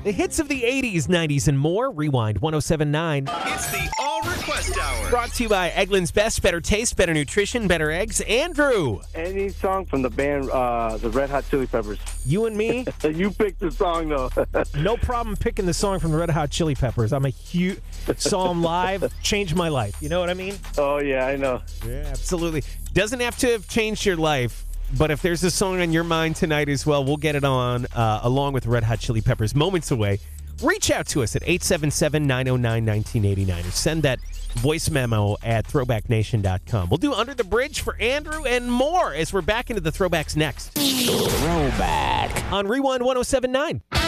The hits of the 80s, 90s, and more. Rewind 1079. It's the All Request Hour. Brought to you by Eggland's Best. Better taste, better nutrition, better eggs. Andrew. Any song from the band, the Red Hot Chili Peppers. You and me. You picked the song, though. No problem picking the song from the Red Hot Chili Peppers. I'm a huge... Saw them live, changed my life. You know what I mean? Oh, yeah, I know. Yeah, absolutely. Doesn't have to have changed your life, but if there's a song on your mind tonight as well, we'll get it on along with the Red Hot Chili Peppers moments away. Reach out to us at 877-909-1989 or send that voice memo at throwbacknation.com. We'll do Under the Bridge for Andrew and more as we're back into the throwbacks next. Throwback On Rewind 1079.